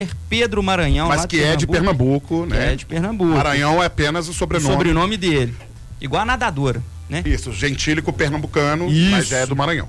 Pedro Maranhão. Mas que é de Pernambuco, né? É de Pernambuco. Maranhão é apenas o sobrenome. O sobrenome dele. Igual a nadadora, né? Isso, gentílico pernambucano, mas é do Maranhão.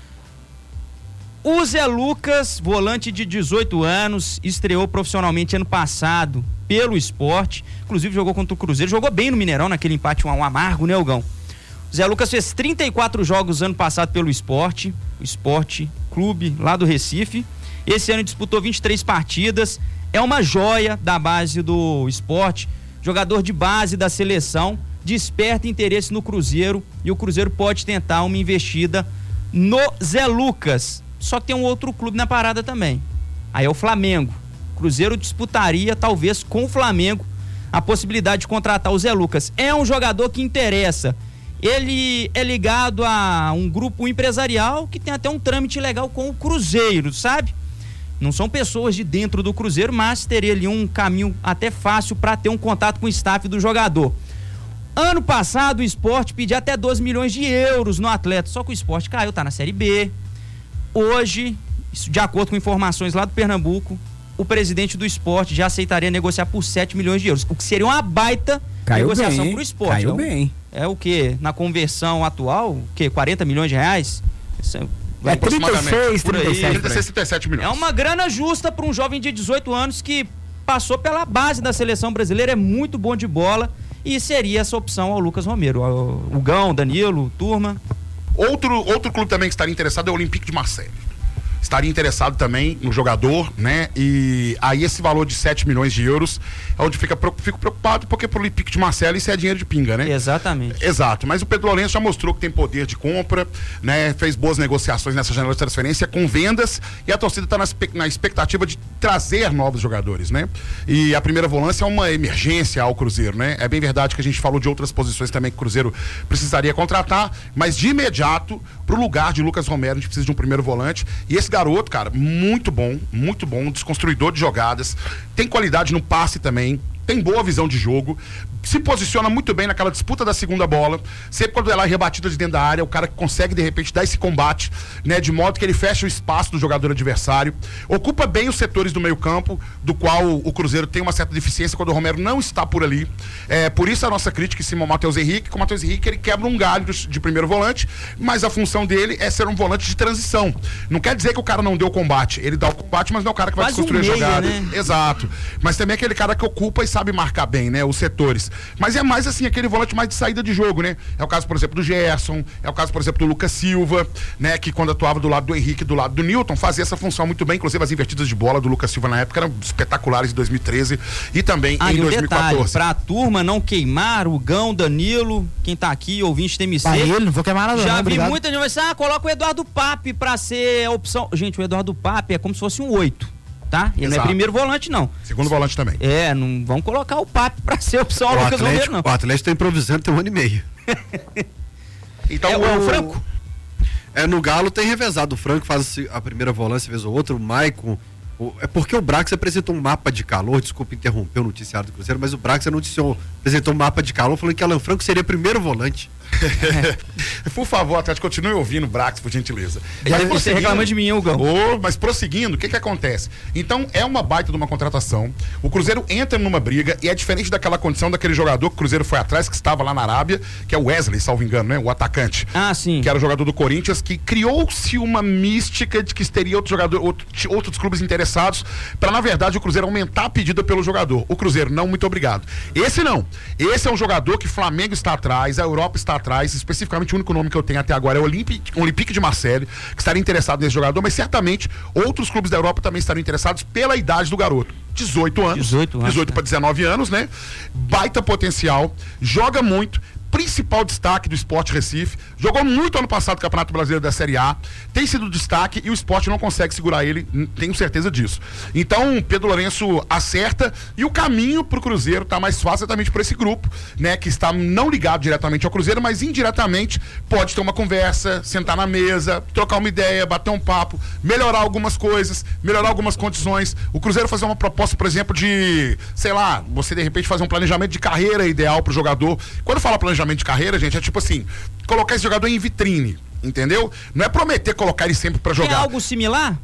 O Zé Lucas, volante de 18 anos, estreou profissionalmente ano passado pelo Sport, inclusive jogou contra o Cruzeiro, jogou bem no Mineirão, naquele empate 1-1 amargo, né, Hugão? O Zé Lucas fez 34 jogos ano passado pelo Sport, o Sport Clube lá do Recife. Esse ano disputou 23 partidas, é uma joia da base do Sport, jogador de base da seleção, desperta interesse no Cruzeiro e o Cruzeiro pode tentar uma investida no Zé Lucas. Só que tem um outro clube na parada também. Aí é o Flamengo. O Cruzeiro disputaria, talvez, com o Flamengo, a possibilidade de contratar o Zé Lucas. É um jogador que interessa. Ele é ligado a um grupo empresarial que tem até um trâmite legal com o Cruzeiro, sabe? Não são pessoas de dentro do Cruzeiro, mas teria ali um caminho até fácil para ter um contato com o staff do jogador. Ano passado o Sport pediu até 12 milhões de euros no atleta, só que o Sport caiu, tá na Série B. Hoje, de acordo com informações lá do Pernambuco, o presidente do Sport já aceitaria negociar por 7 milhões de euros, o que seria uma baita negociação pro Sport. Caiu bem. É o que? Na conversão atual, o que? 40 milhões de reais? É 36, 37 milhões. É uma grana justa para um jovem de 18 anos que passou pela base da seleção brasileira, é muito bom de bola e seria essa opção ao Lucas Romero. O Gão, Danilo, turma. Outro clube também que estaria interessado é o Olympique de Marseille. Estaria interessado também no jogador, né? E aí esse valor de 7 milhões de euros é onde fico preocupado, porque pro Olympique de Marseille isso é dinheiro de pinga, né? Exatamente. Exato, mas o Pedro Lourenço já mostrou que tem poder de compra, né? Fez boas negociações nessa janela de transferência com vendas e a torcida está na expectativa de trazer novos jogadores, né? E a primeira volância é uma emergência ao Cruzeiro, né? É bem verdade que a gente falou de outras posições também que o Cruzeiro precisaria contratar, mas de imediato, pro lugar de Lucas Romero, a gente precisa de um primeiro volante. E esse garoto, cara, muito bom, desconstruidor de jogadas, tem qualidade no passe também, tem boa visão de jogo, se posiciona muito bem naquela disputa da segunda bola, sempre quando ela é rebatida de dentro da área, o cara que consegue de repente dar esse combate, né, de modo que ele fecha o espaço do jogador adversário, ocupa bem os setores do meio campo, do qual o Cruzeiro tem uma certa deficiência quando o Romero não está por ali. Por isso a nossa crítica em cima ao Matheus Henrique, que o Matheus Henrique ele quebra um galho de primeiro volante, mas a função dele é ser um volante de transição. Não quer dizer que o cara não deu combate, ele dá o combate, mas não é o cara que vai desconstruir a jogada. Né? Exato. Mas também é aquele cara que ocupa e sabe marcar bem, né, os setores. Mas é mais assim, aquele volante mais de saída de jogo, né? É o caso, por exemplo, do Gerson, é o caso, por exemplo, do Lucas Silva, né? Que quando atuava do lado do Henrique e do lado do Newton, fazia essa função muito bem, inclusive as invertidas de bola do Lucas Silva na época eram espetaculares em 2013 e também em 2014. Detalhe, pra turma não queimar, o Gão, Danilo, quem tá aqui, ouvinte TMC. Ele, não vou queimar nada. Já não, vi muita gente vai coloca o Eduardo Pape pra ser a opção. Gente, o Eduardo Pape é como se fosse um 8. Tá? Ele não é primeiro volante, não. Segundo volante também. Não vão colocar o Pape pra ser opção ao Lucas Romero, não. O Atlético tá improvisando tem 1 ano e meio. Então o Franco? No Galo tem revezado. O Franco faz a primeira volância, vez ou outra, o Maicon. É porque o Brax apresentou um mapa de calor, desculpa interromper o noticiário do Cruzeiro, mas o Brax apresentou um mapa de calor falando que Alan Franco seria primeiro volante. Por favor, Atlético, continue ouvindo o Brax, por gentileza. E aí você reclama de mim, Hugão. Mas prosseguindo, o que acontece? Então, é uma baita de uma contratação. O Cruzeiro entra numa briga e é diferente daquela condição daquele jogador que o Cruzeiro foi atrás, que estava lá na Arábia, que é o Wesley, salvo engano, né? O atacante. Sim. Que era o jogador do Corinthians, que criou-se uma mística de que teria outros clubes interessados para, na verdade, o Cruzeiro aumentar a pedida pelo jogador. O Cruzeiro, não, muito obrigado. Esse não. Esse é um jogador que Flamengo está atrás, a Europa está atrás, especificamente o único nome que eu tenho até agora é o Olympique de Marseille, que estaria interessado nesse jogador, mas certamente outros clubes da Europa também estariam interessados pela idade do garoto. 18 anos. 18 para 19 anos, né? Baita potencial, joga muito, principal destaque do Sport Recife, jogou muito ano passado no Campeonato Brasileiro da Série A, tem sido destaque e o Sport não consegue segurar ele, tenho certeza disso. Então, Pedro Lourenço acerta e o caminho pro Cruzeiro tá mais fácil exatamente por esse grupo, né, que está não ligado diretamente ao Cruzeiro, mas indiretamente pode ter uma conversa, sentar na mesa, trocar uma ideia, bater um papo, melhorar algumas coisas, melhorar algumas condições. O Cruzeiro fazer uma proposta, por exemplo, de, sei lá, você de repente fazer um planejamento de carreira ideal pro jogador. Quando fala planejamento de carreira, gente, é tipo assim, colocar esse jogador em vitrine, entendeu? Não é prometer colocar ele sempre pra jogar. É algo similar?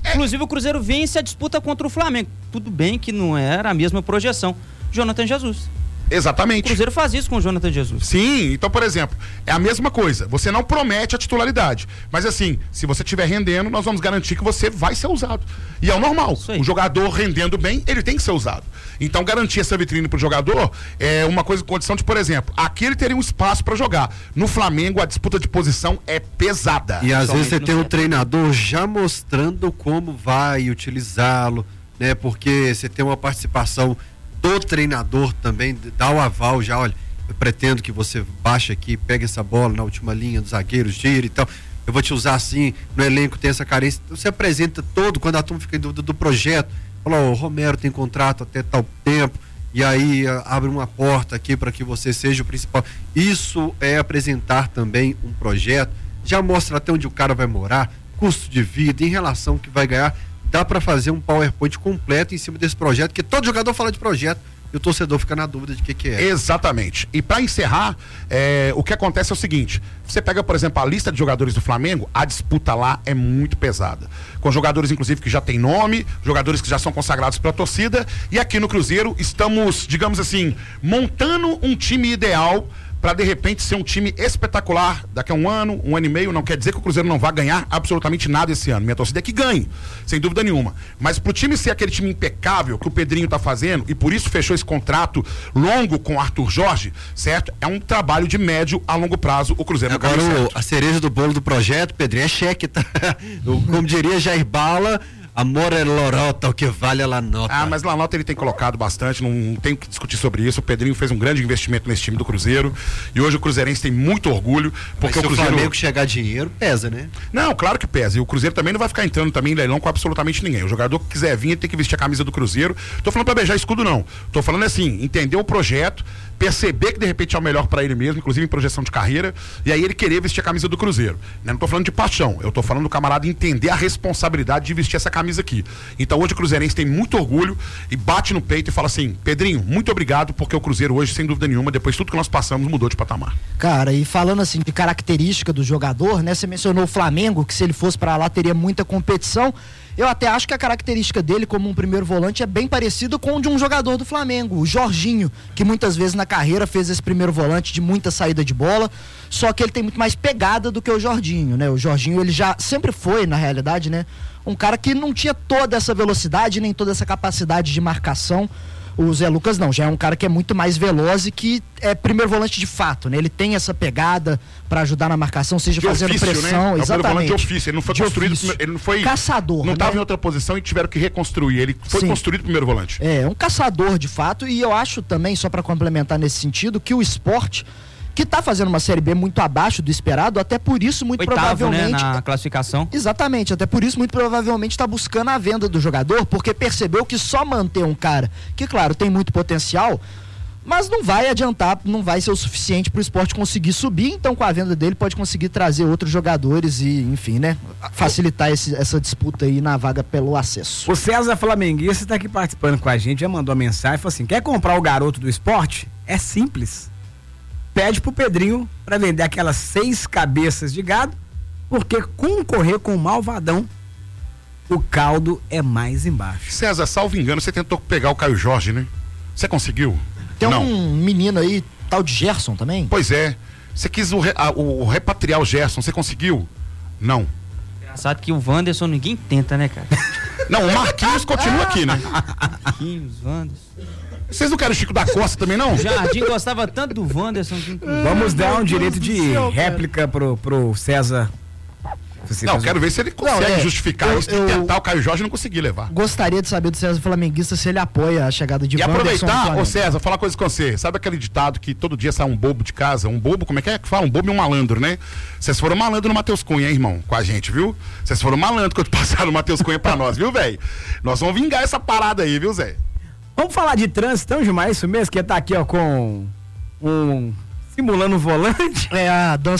Inclusive o Cruzeiro vence a disputa contra o Flamengo. Tudo bem que não era a mesma projeção. Jonathan Jesus. Exatamente. O Cruzeiro faz isso com o Jonathan Jesus. Sim, então, por exemplo, é a mesma coisa. Você não promete a titularidade. Mas assim, se você estiver rendendo, nós vamos garantir que você vai ser usado. E é o normal. O jogador rendendo bem, ele tem que ser usado. Então, garantir essa vitrine pro jogador é uma coisa, condição de, por exemplo, aqui ele teria um espaço para jogar. No Flamengo, a disputa de posição é pesada. E às vezes você tem um treinador já mostrando como vai utilizá-lo, né? Porque você tem uma participação do treinador também, dá o aval já, olha, eu pretendo que você baixe aqui, pegue essa bola na última linha dos zagueiros, gira e tal, eu vou te usar assim, no elenco tem essa carência, você apresenta todo, quando a turma fica em dúvida do projeto, fala, o Romero tem contrato até tal tempo, e aí abre uma porta aqui para que você seja o principal. Isso é apresentar também um projeto, já mostra até onde o cara vai morar, custo de vida, em relação ao que vai ganhar. Dá para fazer um PowerPoint completo em cima desse projeto, que todo jogador fala de projeto e o torcedor fica na dúvida de que é. Exatamente. E para encerrar, o que acontece é o seguinte: você pega, por exemplo, a lista de jogadores do Flamengo, a disputa lá é muito pesada. Com jogadores, inclusive, que já tem nome, jogadores que já são consagrados pela torcida, e aqui no Cruzeiro estamos, digamos assim, montando um time ideal para de repente ser um time espetacular daqui a um ano e meio. Não quer dizer que o Cruzeiro não vai ganhar absolutamente nada esse ano. Minha torcida é que ganhe, sem dúvida nenhuma. Mas pro time ser aquele time impecável que o Pedrinho tá fazendo, e por isso fechou esse contrato longo com o Arthur Jorge, certo? É um trabalho de médio a longo prazo o Cruzeiro. Agora a cereja do bolo do projeto, Pedrinho, é cheque, tá? Como diria Jair Bala, amor é lorota, o que vale é la nota. Ah, mas la nota ele tem colocado bastante, não tem que discutir sobre isso. O Pedrinho fez um grande investimento nesse time do Cruzeiro e hoje o cruzeirense tem muito orgulho, porque mas o Cruzeiro... se o Flamengo chegar dinheiro, pesa, né? Não, claro que pesa, e o Cruzeiro também não vai ficar entrando também em leilão com absolutamente ninguém. O jogador que quiser vir, ele tem que vestir a camisa do Cruzeiro. Tô falando pra beijar escudo, não. Tô falando assim, entender o projeto, perceber que de repente é o melhor pra ele mesmo, inclusive em projeção de carreira, e aí ele querer vestir a camisa do Cruzeiro. Não tô falando de paixão, eu tô falando do camarada entender a responsabilidade de vestir essa camisa aqui. Então hoje o cruzeirense tem muito orgulho e bate no peito e fala assim: Pedrinho, muito obrigado, porque o Cruzeiro hoje, sem dúvida nenhuma, depois de tudo que nós passamos, mudou de patamar. Cara, e falando assim de característica do jogador, né? Você mencionou o Flamengo, que se ele fosse pra lá teria muita competição. Eu até acho que a característica dele como um primeiro volante é bem parecido com o de um jogador do Flamengo, o Jorginho, que muitas vezes na carreira fez esse primeiro volante de muita saída de bola, só que ele tem muito mais pegada do que o Jorginho, né? O Jorginho, ele já sempre foi, na realidade, né, um cara que não tinha toda essa velocidade, nem toda essa capacidade de marcação. O Zé Lucas não, já é um cara que é muito mais veloz e que é primeiro volante de fato, né? Ele tem essa pegada para ajudar na marcação, seja de fazendo ofício, pressão, né? Exatamente. De ofício, ele não foi de construído, ofício. Ele não foi caçador, não estava né? em outra posição e tiveram que reconstruir, ele foi Sim. construído primeiro volante. É, um caçador de fato, e eu acho também, só para complementar nesse sentido, que o Sport, que tá fazendo uma Série B muito abaixo do esperado, até por isso muito Oitavo, provavelmente, né, na classificação. Exatamente, até por isso muito provavelmente tá buscando a venda do jogador, porque percebeu que só manter um cara que, claro, tem muito potencial, mas não vai adiantar, não vai ser o suficiente pro Sport conseguir subir. Então com a venda dele pode conseguir trazer outros jogadores e, enfim, né, facilitar essa disputa aí na vaga pelo acesso. O César Flamenguista tá aqui participando com a gente, já mandou uma mensagem, falou assim: quer comprar o garoto do Sport? É simples. Pede pro Pedrinho para vender aquelas 6 cabeças de gado, porque concorrer com o Malvadão, o caldo é mais embaixo. César, salvo engano, você tentou pegar o Caio Jorge, né? Você conseguiu? Tem um menino aí, tal de Gerson também? Pois é. Você quis repatriar o Gerson, você conseguiu? Não. Engraçado que o Wanderson ninguém tenta, né, cara? Não, o Marquinhos continua aqui, né? Marquinhos, Wanderson. Vocês não querem o Chico da Costa também, não? O Jardim gostava tanto do Wanderson. Vamos dar um direito de réplica pro César. Não, quero ver se ele consegue justificar isso de tentar o Caio Jorge e não conseguir levar. Gostaria de saber do César Flamenguista se ele apoia a chegada de Wanderson. E aproveitar, ô César, falar uma coisa com você. Sabe aquele ditado que todo dia sai um bobo de casa? Um bobo, como é que fala? Um bobo e um malandro, né? Vocês foram malandro no Matheus Cunha, hein, irmão? Com a gente, viu? Vocês foram malandro quando passaram o Matheus Cunha pra nós, viu, velho? Nós vamos vingar essa parada aí, viu, Zé? Vamos falar de trânsito, então, Gilmar, é isso mesmo? Que tá aqui, ó, com simulando um volante. É a dança